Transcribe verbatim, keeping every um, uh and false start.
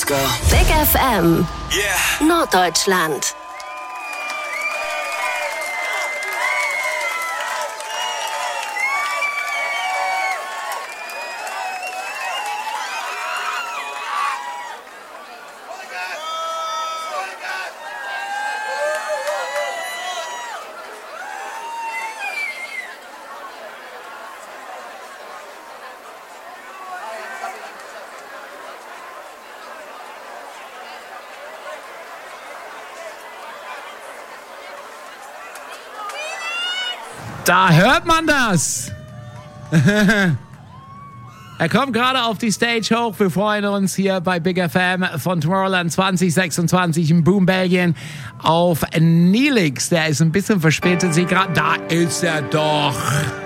Let's go. Big F M. Yeah. Norddeutschland. Da hört man das. Er kommt gerade auf die Stage hoch. Wir freuen uns hier bei Big F M von Tomorrowland zwanzig sechsundzwanzig in Boom, Belgien auf Neelix. Der ist ein bisschen verspätet. Sie gerade. Da ist er doch.